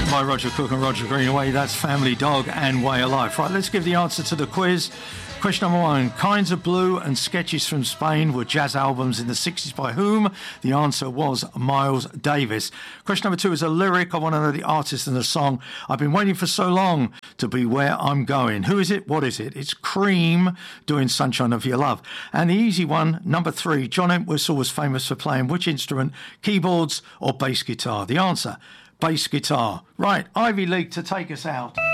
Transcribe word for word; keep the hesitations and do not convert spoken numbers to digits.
by Roger Cook and Roger Greenaway. That's Family Dog and Way of Life. Right, let's give the answer to the quiz. Question number one. Kinds of Blue and Sketches from Spain were jazz albums in the sixties by whom? The answer was Miles Davis. Question number two is a lyric. I want to know the artist and the song. I've been waiting for so long to be where I'm going. Who is it? What is it? It's Cream doing Sunshine of Your Love. And the easy one, number three. John Entwistle was famous for playing which instrument? Keyboards or bass guitar? The answer, bass guitar. Right, Ivy League to take us out.